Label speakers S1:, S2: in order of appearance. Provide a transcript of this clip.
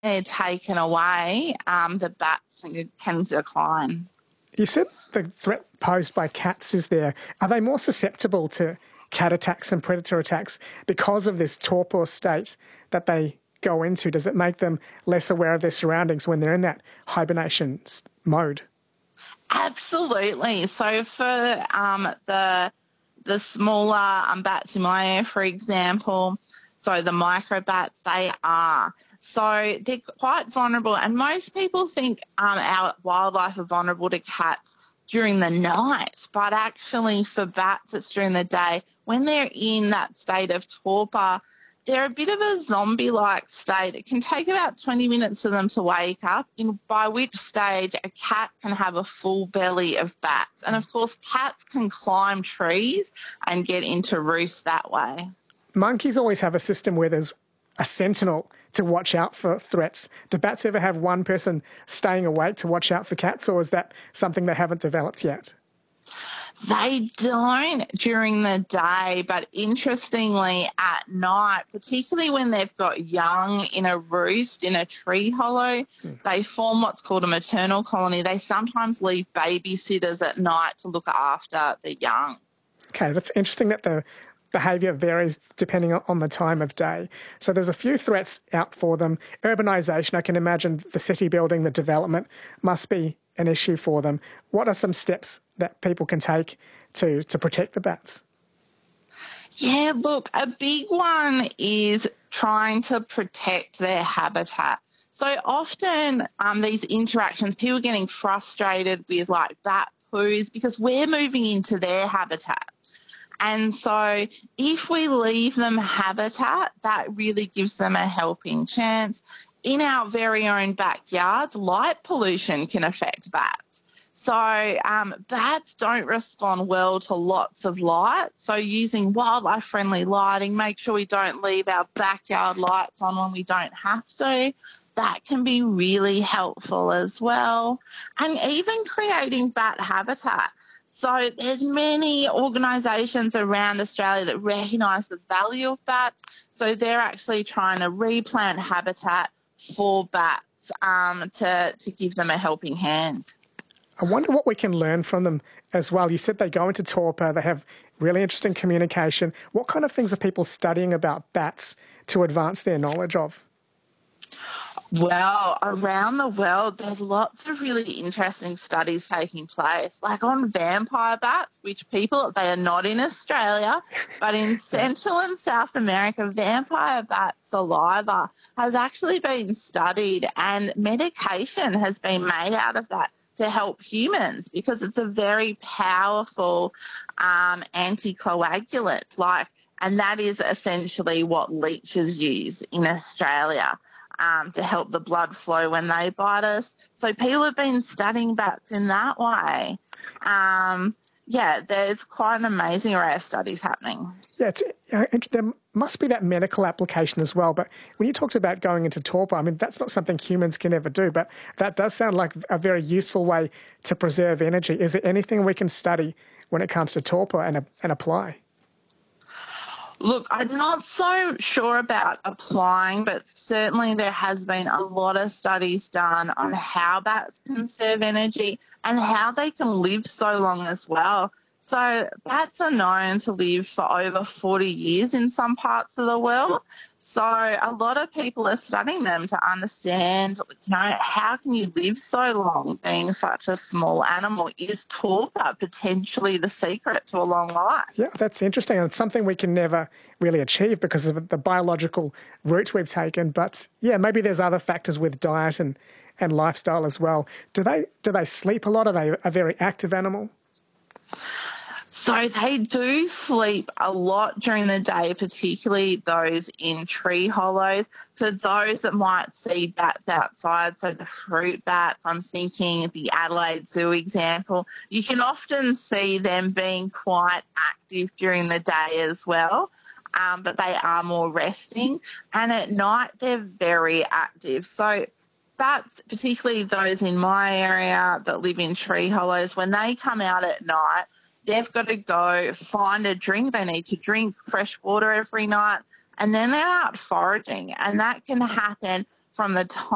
S1: they're taken away, the bats can decline.
S2: You said the threat posed by cats is there. Are they more susceptible to cat attacks and predator attacks because of this torpor state that they go into? Does it make them less aware of their surroundings when they're in that hibernation mode?
S1: Absolutely. So for the smaller Batsimaya, for example, so the microbats, they are. So they're quite vulnerable, and most people think our wildlife are vulnerable to cats during the night, but actually for bats it's during the day. When they're in that state of torpor, they're a bit of a zombie-like state. It can take about 20 minutes for them to wake up, by which stage a cat can have a full belly of bats. And, of course, cats can climb trees and get into roosts that way.
S2: Monkeys always have a system where there's a sentinel to watch out for threats. Do bats ever have one person staying awake to watch out for cats, or is that something they haven't developed yet?
S1: They don't during the day, but interestingly at night, particularly when they've got young in a roost in a tree hollow, they form what's called a maternal colony. They sometimes leave babysitters at night to look after the young.
S2: Okay, that's interesting that the behaviour varies depending on the time of day. So there's a few threats out for them. Urbanisation, I can imagine the city building, the development must be an issue for them. What are some steps that people can take to protect the bats?
S1: Yeah, look, a big one is trying to protect their habitat. So often these interactions, people are getting frustrated with like bat poos because we're moving into their habitat. And so if we leave them habitat, that really gives them a helping chance. In our very own backyards, light pollution can affect bats. So bats don't respond well to lots of light. So using wildlife-friendly lighting, make sure we don't leave our backyard lights on when we don't have to. That can be really helpful as well. And even creating bat habitat. So there's many organisations around Australia that recognise the value of bats. So they're actually trying to replant habitat for bats to give them a helping hand.
S2: I wonder what we can learn from them as well. You said they go into torpor, they have really interesting communication. What kind of things are people studying about bats to advance their knowledge of?
S1: Well, around the world, there's lots of really interesting studies taking place, like on vampire bats, which they are not in Australia, but in Central and South America, vampire bat saliva has actually been studied and medication has been made out of that to help humans because it's a very powerful anticoagulant, and that is essentially what leeches use in Australia. To help the blood flow when they bite us. So people have been studying bats in that way. There's quite an amazing array of studies happening.
S2: Yeah, there must be that medical application as well. But when you talked about going into torpor, I mean, that's not something humans can ever do, but that does sound like a very useful way to preserve energy. Is there anything we can study when it comes to torpor and apply?
S1: Look, I'm not so sure about applying, but certainly there has been a lot of studies done on how bats conserve energy and how they can live so long as well. So bats are known to live for over 40 years in some parts of the world. So a lot of people are studying them to understand, how can you live so long being such a small animal? Is torpor potentially the secret to a long life?
S2: Yeah, that's interesting. And it's something we can never really achieve because of the biological route we've taken. But yeah, maybe there's other factors with diet and lifestyle as well. Do they sleep a lot? Are they a very active animal?
S1: So they do sleep a lot during the day, particularly those in tree hollows. For those that might see bats outside, so the fruit bats, I'm thinking the Adelaide Zoo example, you can often see them being quite active during the day as well. But they are more resting. And at night, they're very active. So bats, particularly those in my area that live in tree hollows, when they come out at night, they've got to go find a drink. They need to drink fresh water every night, and then they're out foraging. And that can happen from the time